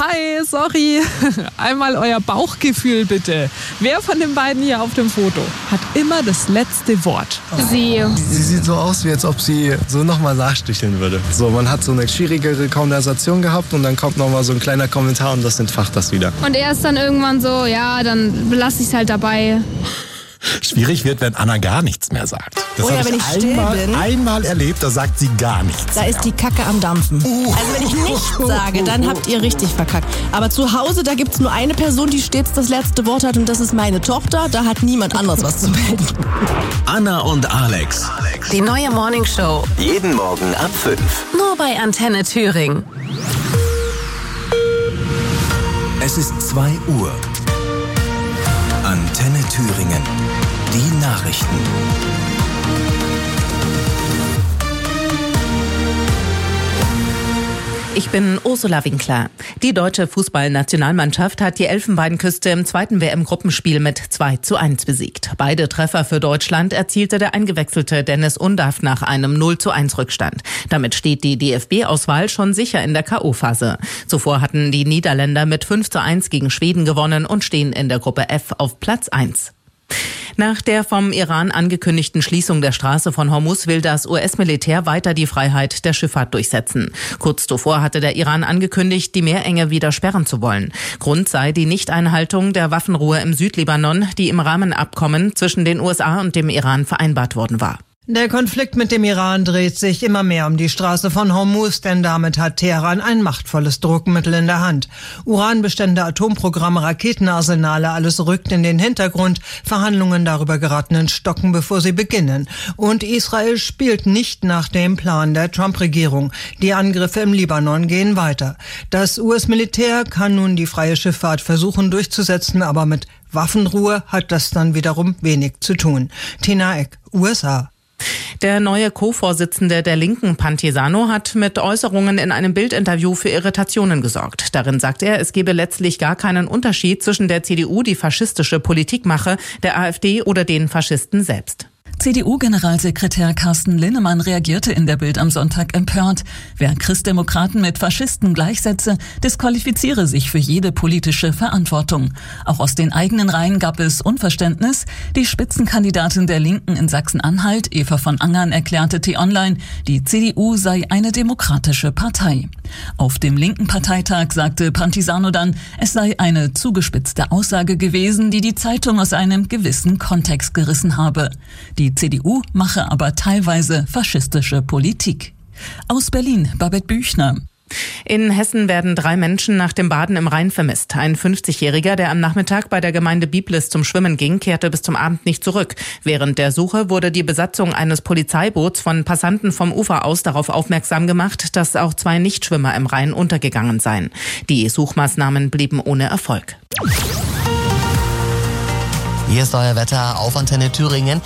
Hi, sorry. Einmal euer Bauchgefühl bitte. Wer von den beiden hier auf dem Foto hat immer das letzte Wort? Sie. Sie sieht so aus, wie als ob sie so nochmal nachsticheln würde. So, man hat so eine schwierigere Konversation gehabt und dann kommt nochmal so ein kleiner Kommentar und das entfacht das wieder. Und er ist dann irgendwann so, ja, dann belasse ich es halt dabei. Schwierig wird, wenn Anna gar nichts mehr sagt. Das ja, habe wenn ich still bin. einmal erlebt, da sagt sie gar nichts. Da ist die Kacke am Dampfen. Also wenn ich nichts sage, dann habt ihr richtig verkackt. Aber zu Hause, da gibt's nur eine Person, die stets das letzte Wort hat und das ist meine Tochter. Da hat niemand anderes was zu melden. Anna und Alex. Die neue Morningshow. Jeden Morgen ab 5. Nur bei Antenne Thüringen. Es ist 2 Uhr. Antenne Thüringen. Die Nachrichten. Ich bin Ursula Winkler. Die deutsche Fußballnationalmannschaft hat die Elfenbeinküste im zweiten WM-Gruppenspiel mit 2:1 besiegt. Beide Treffer für Deutschland erzielte der eingewechselte Dennis Undaff nach einem 0:1 Rückstand. Damit steht die DFB-Auswahl schon sicher in der K.O.-Phase. Zuvor hatten die Niederländer mit 5:1 gegen Schweden gewonnen und stehen in der Gruppe F auf Platz 1. Nach der vom Iran angekündigten Schließung der Straße von Hormuz will das US-Militär weiter die Freiheit der Schifffahrt durchsetzen. Kurz zuvor hatte der Iran angekündigt, die Meerenge wieder sperren zu wollen. Grund sei die Nichteinhaltung der Waffenruhe im Südlibanon, die im Rahmenabkommen zwischen den USA und dem Iran vereinbart worden war. Der Konflikt mit dem Iran dreht sich immer mehr um die Straße von Hormuz, denn damit hat Teheran ein machtvolles Druckmittel in der Hand. Uranbestände, Atomprogramme, Raketenarsenale, alles rückt in den Hintergrund. Verhandlungen darüber geraten ins Stocken, bevor sie beginnen. Und Israel spielt nicht nach dem Plan der Trump-Regierung. Die Angriffe im Libanon gehen weiter. Das US-Militär kann nun die freie Schifffahrt versuchen durchzusetzen, aber mit Waffenruhe hat das dann wiederum wenig zu tun. Tina Eck, USA. Der neue Co-Vorsitzende der Linken, Pantisano, hat mit Äußerungen in einem Bildinterview für Irritationen gesorgt. Darin sagt er, es gebe letztlich gar keinen Unterschied zwischen der CDU, die faschistische Politik mache, der AfD oder den Faschisten selbst. CDU-Generalsekretär Carsten Linnemann reagierte in der Bild am Sonntag empört. Wer Christdemokraten mit Faschisten gleichsetze, disqualifiziere sich für jede politische Verantwortung. Auch aus den eigenen Reihen gab es Unverständnis. Die Spitzenkandidatin der Linken in Sachsen-Anhalt, Eva von Angern, erklärte T-Online, die CDU sei eine demokratische Partei. Auf dem linken Parteitag sagte Pantisano dann, es sei eine zugespitzte Aussage gewesen, die die Zeitung aus einem gewissen Kontext gerissen habe. Die CDU mache aber teilweise faschistische Politik. Aus Berlin, Babette Büchner. In Hessen werden 3 Menschen nach dem Baden im Rhein vermisst. Ein 50-Jähriger, der am Nachmittag bei der Gemeinde Biblis zum Schwimmen ging, kehrte bis zum Abend nicht zurück. Während der Suche wurde die Besatzung eines Polizeiboots von Passanten vom Ufer aus darauf aufmerksam gemacht, dass auch 2 Nichtschwimmer im Rhein untergegangen seien. Die Suchmaßnahmen blieben ohne Erfolg. Hier ist euer Wetter auf Antenne Thüringen.